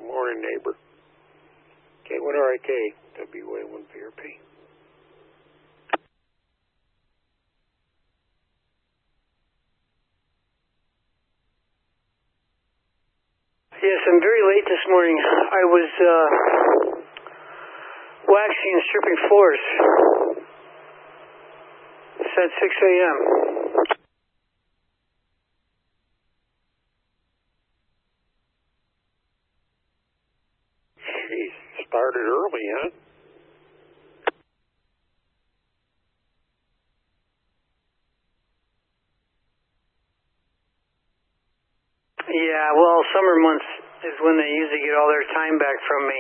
Morning, neighbor. K1RIK, WA1VRP. Yes, I'm very late this morning. I was waxing and stripping floors. It's at 6 a.m. Jeez, started early, huh? Yeah, well, summer months is when they usually get all their time back from me.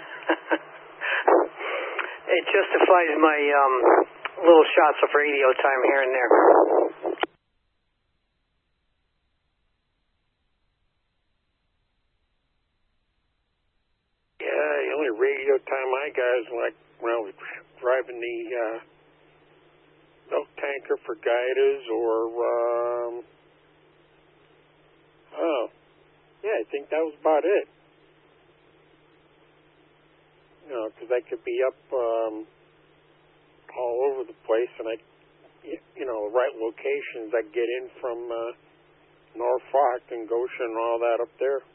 It justifies my little shots of radio time here and there. Yeah, the only radio time I got is like when I was driving the milk tanker for Guidas or, yeah, I think that was about it. You know, because I could be up all over the place, and the right locations. I get in from Norfolk and Goshen and all that up there.